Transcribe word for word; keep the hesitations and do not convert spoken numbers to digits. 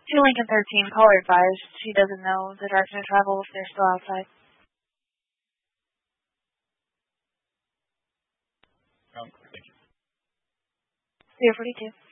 To Lincoln thirteen, caller advised she doesn't know the direction of travel if they're still outside. Um, thank you. zero forty-two.